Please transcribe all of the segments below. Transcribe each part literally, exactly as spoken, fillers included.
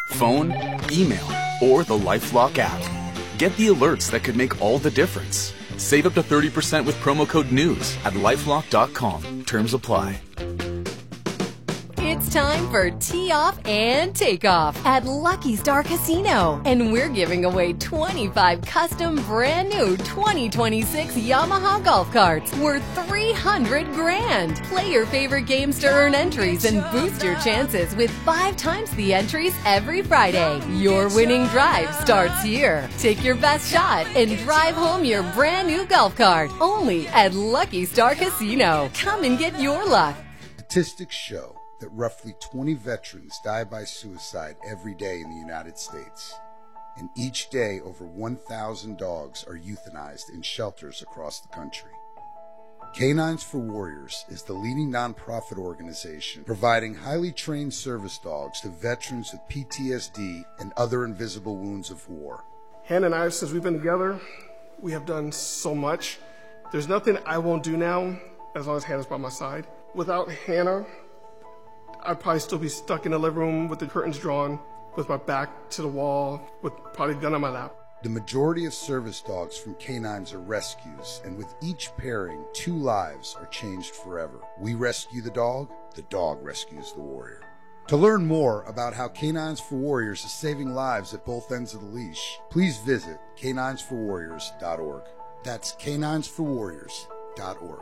phone, email, or the LifeLock app. Get the alerts that could make all the difference. Save up to thirty percent with promo code NEWS at lifelock dot com. Terms apply. It's time for Tee Off and Takeoff at Lucky Star Casino. And we're giving away twenty-five custom brand new twenty twenty-six Yamaha golf carts worth three hundred grand. Play your favorite games to earn entries and boost your chances with five times the entries every Friday. Your winning drive starts here. Take your best shot and drive home your brand new golf cart. Only at Lucky Star Casino. Come and get your luck. Statistics show that roughly twenty veterans die by suicide every day in the United States. And each day, over one thousand dogs are euthanized in shelters across the country. Canines for Warriors is the leading nonprofit organization providing highly trained service dogs to veterans with P T S D and other invisible wounds of war. Hannah and I, since we've been together, we have done so much. There's nothing I won't do now as long as Hannah's by my side. Without Hannah, I'd probably still be stuck in the living room with the curtains drawn, with my back to the wall, with probably a gun on my lap. The majority of service dogs from canines are rescues, and with each pairing, two lives are changed forever. We rescue the dog, the dog rescues the warrior. To learn more about how Canines for Warriors is saving lives at both ends of the leash, please visit canines for warriors dot org. That's canines for warriors dot org.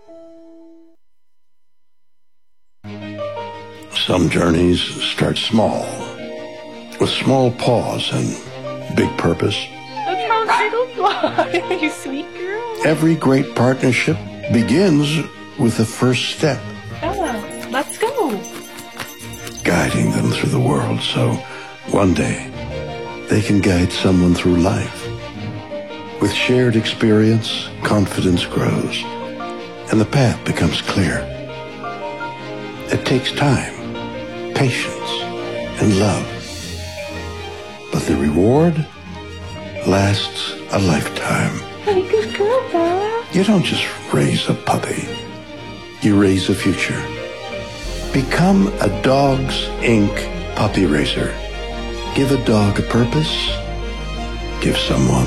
Some journeys start small, with small paws and big purpose. That's how Skittles fly, you sweet girl. Every great partnership begins with the first step. Ella, let's go. Guiding them through the world so one day they can guide someone through life. With shared experience, confidence grows, and the path becomes clear. It takes time, patience, and love. But the reward lasts a lifetime. Hey, good girl, Bella. You don't just raise a puppy. You raise a future. Become a Dogs Incorporated puppy raiser. Give a dog a purpose. Give someone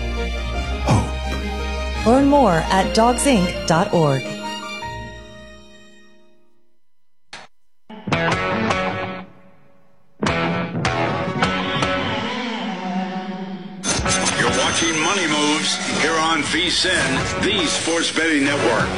hope. Learn more at dogs inc dot org. Money Moves here on V S I N, the Sports Betting Network.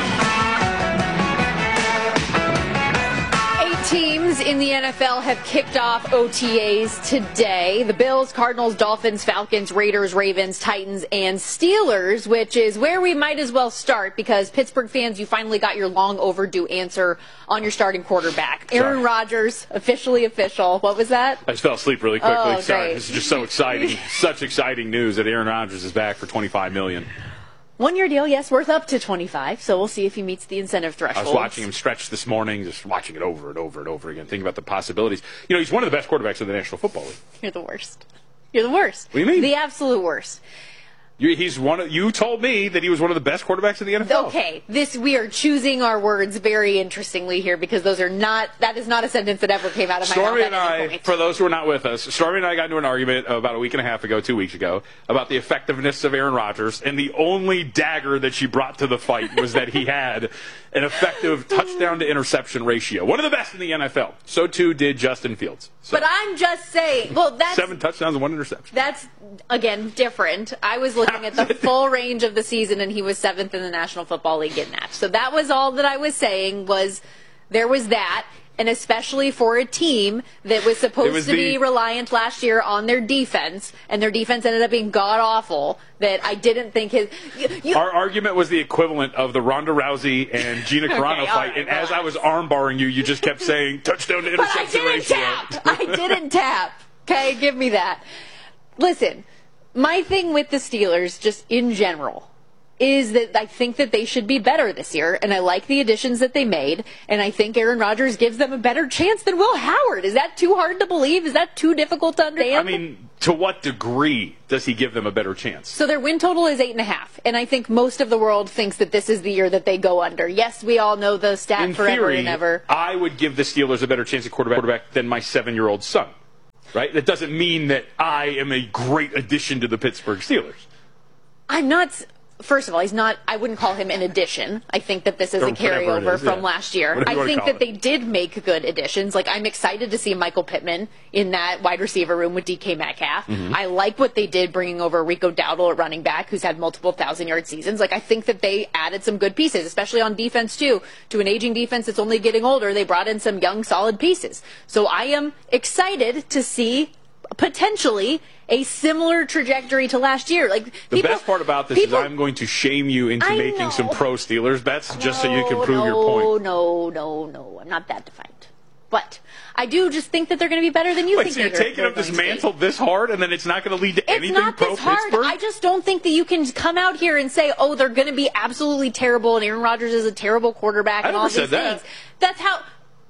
Eight teams in the N F L have kicked off O T As today. The Bills, Cardinals, Dolphins, Falcons, Raiders, Ravens, Titans, and Steelers, which is where we might as well start because Pittsburgh fans, you finally got your long overdue answer on your starting quarterback. Aaron Sorry. Rodgers, officially official. What was that? I just fell asleep really quickly. Oh, Sorry, great. this is just so exciting. Such exciting news that Aaron Rodgers is back for twenty-five million dollars. One-year deal, yes, worth up to twenty-five, so we'll see if he meets the incentive threshold. I was watching him stretch this morning, just watching it over and over and over again, thinking about the possibilities. You know, he's one of the best quarterbacks in the National Football League. You're the worst. You're the worst. What do you mean? The absolute worst. You, he's one of, you told me that he was one of the best quarterbacks in the N F L. Okay, this we are choosing our words very interestingly here because those are not. That is not a sentence that ever came out of my Stormy mouth and at any I, point. for those who are not with us, Stormy and I got into an argument about a week and a half ago, two weeks ago, about the effectiveness of Aaron Rodgers, and the only dagger that she brought to the fight was that he had an effective touchdown to interception ratio, one of the best in the N F L. So too did Justin Fields. So, but I'm just saying. Well, that's seven touchdowns and one interception. That's again different. I was looking at the full range of the season, and he was seventh in the National Football League in that. So that was all that I was saying was there was that, and especially for a team that was supposed was to the, be reliant last year on their defense, and their defense ended up being god-awful, that I didn't think his... You, you, Our argument was the equivalent of the Ronda Rousey and Gina Carano Okay, fight, right, and as relax. I was armbarring you, you just kept saying touchdown to But I interception didn't ratio. tap. I didn't tap. Okay, give me that. Listen, my thing with the Steelers, just in general, is that I think that they should be better this year, and I like the additions that they made, and I think Aaron Rodgers gives them a better chance than Will Howard. Is that too hard to believe? Is that too difficult to understand? I mean, to what degree does he give them a better chance? So their win total is eight and a half, and I think most of the world thinks that this is the year that they go under. Yes, we all know the stat In forever theory, and ever. I would give the Steelers a better chance at quarterback, quarterback than my seven-year-old son. right? That doesn't mean that I am a great addition to the Pittsburgh Steelers. I'm not. First of all, he's not. I wouldn't call him an addition. I think that this is Or a carryover is, from yeah. last year. Whatever you I wanna think call that it. they did make good additions. Like, I'm excited to see Michael Pittman in that wide receiver room with D K Metcalf. Mhm. I like what they did bringing over Rico Dowdle at running back, who's had multiple thousand-yard seasons. Like, I think that they added some good pieces, especially on defense, too. To an aging defense that's only getting older, they brought in some young, solid pieces. So I am excited to see potentially a similar trajectory to last year. Like The people, best part about this people, is I'm going to shame you into I making know. some pro Steelers bets just so you can No, prove no, your point. No, no, no, I'm not that defiant. But I do just think that they're going to be better than you Wait, think so you're they're, taking they're up this going to be. mantle this hard, and then it's not going to lead to It's anything not pro this hard. Pittsburgh? I just don't think that you can come out here and say, "Oh, they're going to be absolutely terrible," and Aaron Rodgers is a terrible quarterback, I and never all said these that. things. That's how.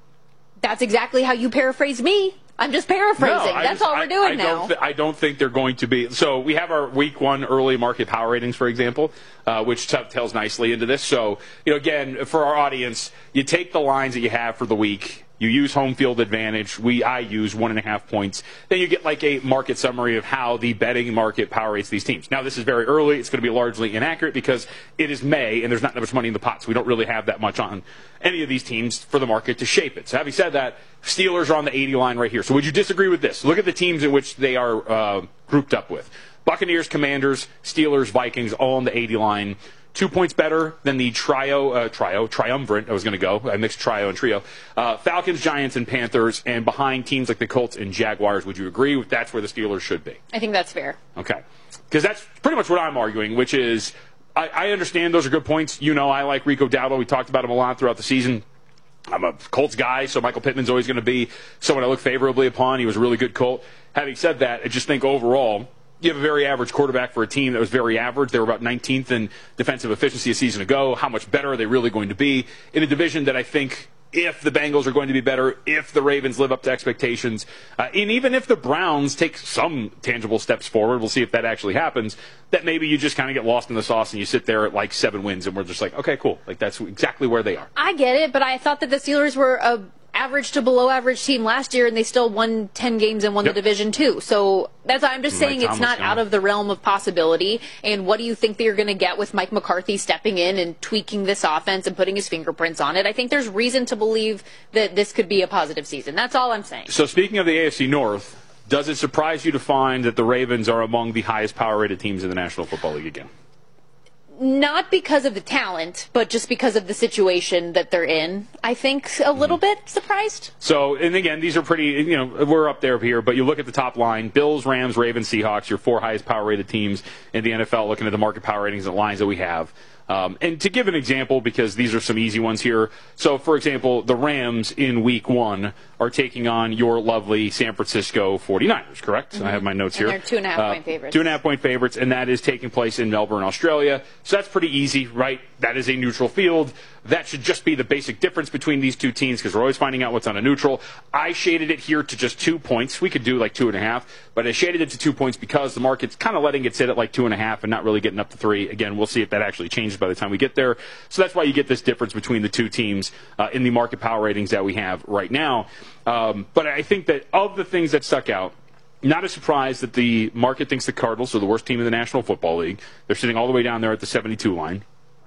That's exactly how you paraphrase me. I'm just paraphrasing. No, I That's just- all we're I- doing I now. Don't th- I don't think they're going to be. So we have our week one early market power ratings, for example, uh, which t- tells nicely into this. So, you know, again, for our audience, you take the lines that you have for the week. You use home field advantage. We I use one and a half points. Then you get like a market summary of how the betting market power rates these teams. Now, this is very early. It's going to be largely inaccurate because it is May and there's not that much money in the pot, so we don't really have that much on any of these teams for the market to shape it. So having said that, Steelers are on the eighty line right here. So would you disagree with this? Look at the teams in which they are uh, grouped up with. Buccaneers, Commanders, Steelers, Vikings, all on the eighty line. Two points better than the trio, uh, trio, triumvirate, I was going to go. I mixed trio and trio. Uh, Falcons, Giants, and Panthers, and behind teams like the Colts and Jaguars. Would you agree with that's where the Steelers should be? I think that's fair. Okay. Because that's pretty much what I'm arguing, which is I, I understand those are good points. You know, I like Rico Dowdle. We talked about him a lot throughout the season. I'm a Colts guy, so Michael Pittman's always going to be someone I look favorably upon. He was a really good Colt. Having said that, I just think overall, you have a very average quarterback for a team that was very average. They were about nineteenth in defensive efficiency a season ago. How much better are they really going to be in a division that I think if the Bengals are going to be better, if the Ravens live up to expectations, uh, and even if the Browns take some tangible steps forward, we'll see if that actually happens, that maybe you just kind of get lost in the sauce and you sit there at like seven wins and we're just like, okay, cool. Like that's exactly where they are. I get it, but I thought that the Steelers were a average to below average team last year, and they still won ten games and won Yep. the division too. So that's I'm just Mike saying it's Thomas not gone. out of the realm of possibility. And what do you think they're going to get with Mike McCarthy stepping in and tweaking this offense and putting his fingerprints on it? I think there's reason to believe that this could be a positive season. That's all I'm saying. So speaking of the A F C North, does it surprise you to find that the Ravens are among the highest power rated teams in the National Football League again? Not because of the talent, but just because of the situation that they're in. I think a little bit surprised. So, and again, these are pretty, you know, we're up there here, but you look at the top line, Bills, Rams, Ravens, Seahawks, your four highest power rated teams in the N F L, looking at the market power ratings and lines that we have. Um, and to give an example, because these are some easy ones here. So, for example, the Rams in week one are taking on your lovely San Francisco forty-niners, correct? Mm-hmm. I have my notes And here. they're two and a half Uh, point favorites. Two and a half point favorites, and that is taking place in Melbourne, Australia. So that's pretty easy, right? That is a neutral field. That should just be the basic difference between these two teams because we're always finding out what's on a neutral. I shaded it here to just two points. We could do like two and a half, but I shaded it to two points because the market's kind of letting it sit at like two and a half and not really getting up to three. Again, we'll see if that actually changes by the time we get there. So that's why you get this difference between the two teams uh, in the market power ratings that we have right now. Um, but I think that of the things that stuck out, not a surprise that the market thinks the Cardinals are the worst team in the National Football League. They're sitting all the way down there at the seventy-two line.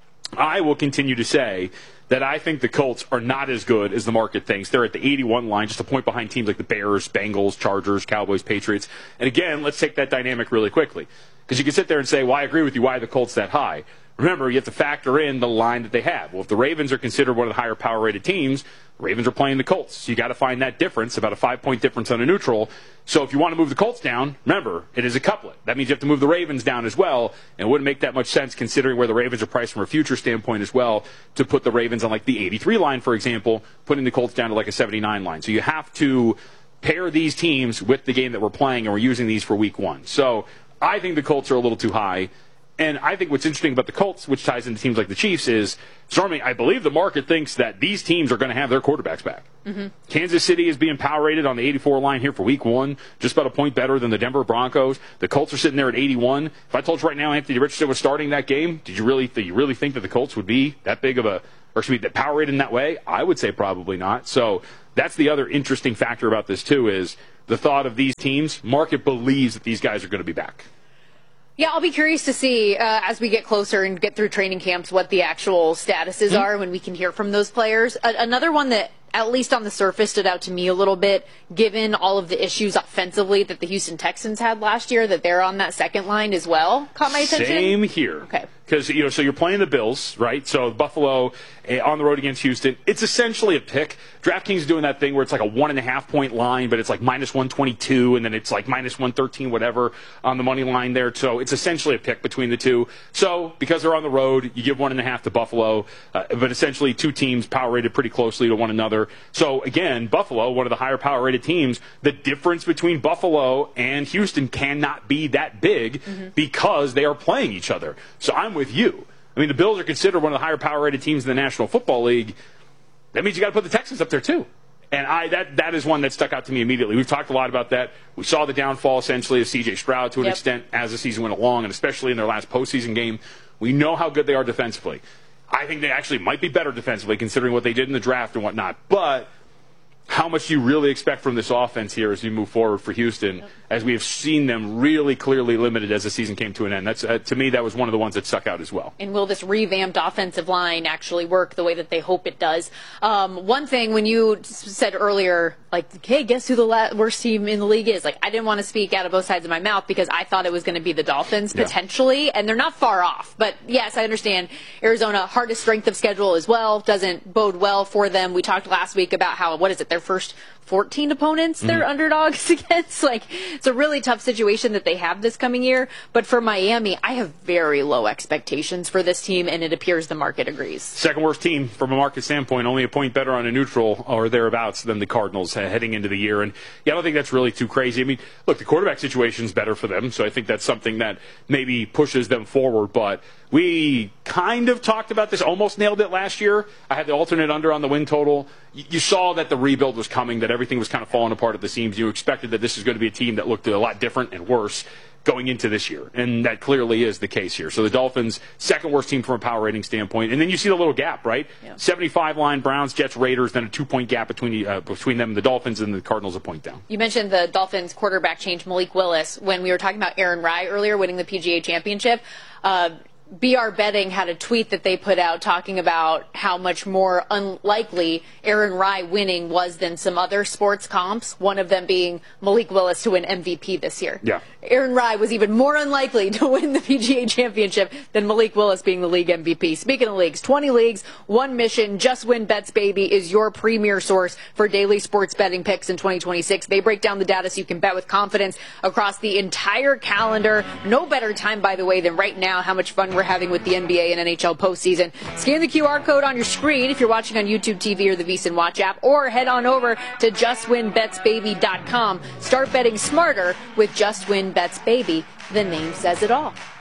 I will continue to say that I think the Colts are not as good as the market thinks. They're at the eighty-one line, just a point behind teams like the Bears, Bengals, Chargers, Cowboys, Patriots. And again, let's take that dynamic really quickly. Because you can sit there and say, well, I agree with you. Why are the Colts that high? Remember, you have to factor in the line that they have. Well, if the Ravens are considered one of the higher power-rated teams, the Ravens are playing the Colts. So you got to find that difference, about a five-point difference on a neutral. So if you want to move the Colts down, remember, it is a couplet. That means you have to move the Ravens down as well. And it wouldn't make that much sense considering where the Ravens are priced from a future standpoint as well to put the Ravens on like the eighty-three line, for example, putting the Colts down to like a seventy-nine line. So you have to pair these teams with the game that we're playing, and we're using these for week one. So I think the Colts are a little too high. And I think what's interesting about the Colts, which ties into teams like the Chiefs, is, Stormy, I believe the market thinks that these teams are going to have their quarterbacks back. Mm-hmm. Kansas City is being power rated on the eighty-four line here for week one, just about a point better than the Denver Broncos. The Colts are sitting there at eighty-one. If I told you right now Anthony Richardson was starting that game, did you really, did you really think that the Colts would be that big of a, or should be that power rated in that way? I would say probably not. So that's the other interesting factor about this, too, is the thought of these teams, market believes that these guys are going to be back. Yeah, I'll be curious to see uh, as we get closer and get through training camps what the actual statuses mm-hmm. are when we can hear from those players. A- another one that, at least on the surface, stood out to me a little bit, given all of the issues offensively that the Houston Texans had last year, that they're on that second line as well, caught my attention. Same here. Okay. Because, you know, so you're playing the Bills, right? So Buffalo uh, on the road against Houston. It's essentially a pick. DraftKings is doing that thing where it's like a one and a half point line, but it's like minus one twenty-two, and then it's like minus one thirteen, whatever, on the money line there. So it's essentially a pick between the two. So because they're on the road, you give one and a half to Buffalo, uh, but essentially two teams power rated pretty closely to one another. So again, Buffalo, one of the higher power rated teams, the difference between Buffalo and Houston cannot be that big mm-hmm. because they are playing each other. So I'm with you. I mean, the Bills are considered one of the higher power-rated teams in the National Football League. That means you got to put the Texans up there too. And I that that is one that stuck out to me immediately. We've talked a lot about that. We saw the downfall essentially of C J Stroud to an yep. extent as the season went along, and especially in their last postseason game. We know how good they are defensively. I think they actually might be better defensively considering what they did in the draft and whatnot. But how much do you really expect from this offense here as we move forward for Houston, yep. as we have seen them really clearly limited as the season came to an end? That's uh, to me, that was one of the ones that stuck out as well. And will this revamped offensive line actually work the way that they hope it does? Um, one thing, when you said earlier, like, hey, guess who the la- worst team in the league is? Like, I didn't want to speak out of both sides of my mouth because I thought it was going to be the Dolphins yeah. potentially, and they're not far off. But yes, I understand Arizona, hardest strength of schedule as well, doesn't bode well for them. We talked last week about how, what is it, their first fourteen opponents they're mm. underdogs against. Like, it's a really tough situation that they have this coming year. But for Miami, I have very low expectations for this team, and it appears the market agrees. Second worst team from a market standpoint, only a point better on a neutral or thereabouts than the Cardinals uh, heading into the year. And yeah, I don't think that's really too crazy. I mean, look, the quarterback situation is better for them, so I think that's something that maybe pushes them forward. But we kind of talked about this, almost nailed it last year. I had the alternate under on the win total. You saw that the rebuild was coming, that everything was kind of falling apart at the seams. You expected that this is going to be a team that looked a lot different and worse going into this year, and that clearly is the case here. So the Dolphins, second worst team from a power rating standpoint, and then you see the little gap, right? Yeah. seventy-five line, Browns, Jets, Raiders, then a two-point gap between uh, between them and the Dolphins, and the Cardinals a point down. You mentioned the Dolphins quarterback change, Malik Willis, when we were talking about Aaron Rye earlier winning the P G A Championship. Uh, B R Betting had a tweet that they put out talking about how much more unlikely Aaron Rye winning was than some other sports comps, one of them being Malik Willis to win M V P this year. Yeah. Aaron Rye was even more unlikely to win the P G A Championship than Malik Willis being the league M V P. Speaking of leagues, twenty leagues, one mission. Just Win Bets, baby, is your premier source for daily sports betting picks in twenty twenty-six. They break down the data so you can bet with confidence across the entire calendar. No better time, by the way, than right now. How much fun we're having with the N B A and N H L postseason. Scan the Q R code on your screen if you're watching on YouTube T V or the VSiN Watch app, or head on over to just win bets baby dot com. Start betting smarter with Just Win Bets Baby. The name says it all.